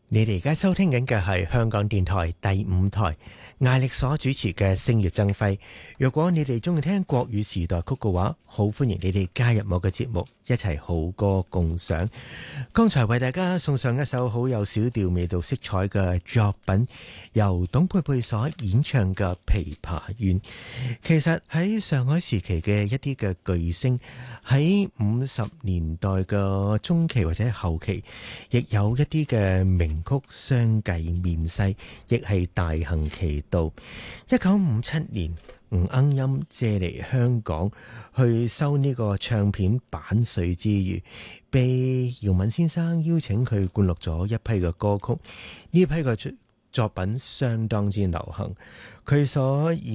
你哋而家收聽緊嘅係香港電台第五台艾力所主持嘅星月爭輝。如果你哋中意聽國語時代曲嘅話，好歡迎你哋加入我嘅節目，一齊好歌共賞。剛才為大家送上一首好有小調味道色彩嘅作品，由董佩佩所演唱嘅《琵琶怨》。其實喺上海時期嘅一啲嘅巨星，喺50年代嘅中期或者後期，亦有一啲嘅名曲相繼面世，亦係大行其道。1957年，吳鶯音借嚟香港去收呢個唱片版稅之餘，被姚敏先生邀請佢灌錄咗一批嘅歌曲，呢批嘅作品相當之流行。佢所演